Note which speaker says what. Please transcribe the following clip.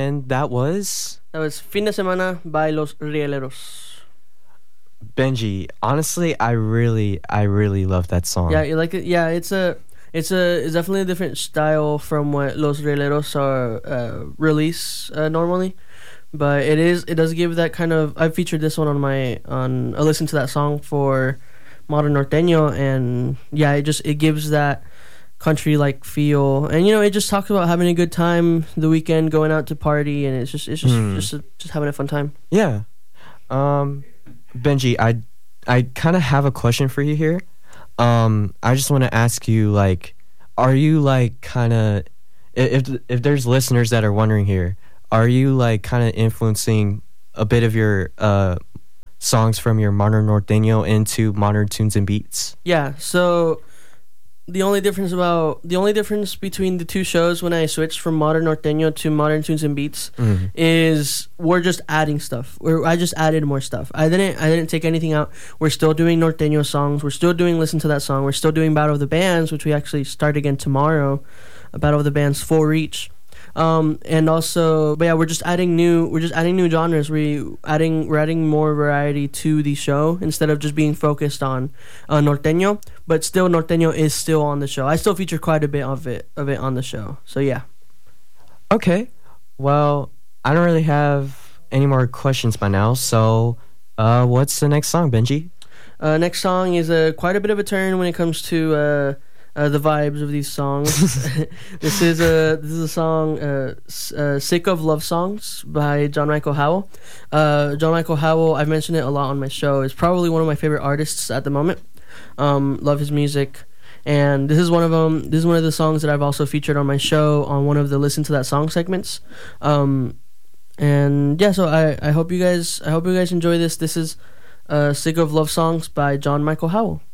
Speaker 1: And that was
Speaker 2: Fin de Semana by Los Rieleros.
Speaker 1: Benji. Honestly, I really love that song.
Speaker 2: Yeah, you like it? Yeah, it's definitely a different style from what Los Rieleros are release normally. But it does give that kind of. I featured this one on I listened to that song for Modern Norteño, and yeah, it gives that country like feel, and it just talks about having a good time the weekend, going out to party, and it's just having a fun time.
Speaker 1: Yeah. Benji, I kind of have a question for you here. I just want to ask you, like, are you like kind of, if there's listeners that are wondering here, are you like kind of influencing a bit of your songs from your Modern Norteño into modern tunes and beats?
Speaker 2: Yeah, so the only difference between the two shows when I switched from Modern Norteño to Modern Tunes and Beats is we're just adding stuff. I just added more stuff. I didn't take anything out. We're still doing Norteño songs. We're still doing Listen to That Song. We're still doing Battle of the Bands, which we actually start again tomorrow. Battle of the Bands Full Reach. And also, but yeah, we're just adding new genres. We're adding more variety to the show instead of just being focused on Norteño. But still, Norteño is still on the show. I still feature quite a bit of it on the show. So yeah.
Speaker 1: Okay. Well, I don't really have any more questions by now. So, what's the next song, Benji?
Speaker 2: Next song is quite a bit of a turn when it comes to the vibes of these songs. This is a song, "Sick of Love Songs" by John Michael Howell. John Michael Howell, I've mentioned it a lot on my show, is probably one of my favorite artists at the moment. Love his music, and this is one of them. This is one of the songs that I've also featured on my show on one of the Listen to That Song segments. And yeah, so I hope you guys enjoy this. This is "Sick of Love Songs" by John Michael Howell.